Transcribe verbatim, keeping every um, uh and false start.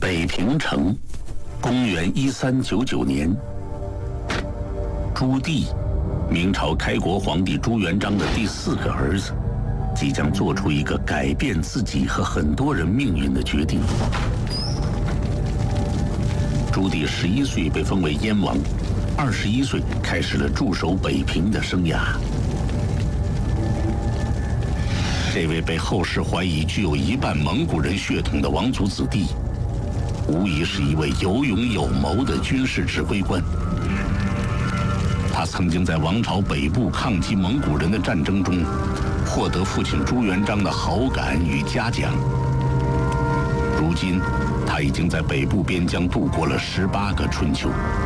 北平城，公元一三九九年，朱棣，明朝开国皇帝朱元璋的第四个儿子，即将做出一个改变自己和很多人命运的决定。朱棣十一岁被封为燕王，二十一岁开始了驻守北平的生涯。这位被后世怀疑具有一半蒙古人血统的王族子弟，无疑是一位有勇有谋的军事指挥官。他曾经在王朝北部抗击蒙古人的战争中，获得父亲朱元璋的好感与嘉奖。如今，他已经在北部边疆度过了十八个春秋。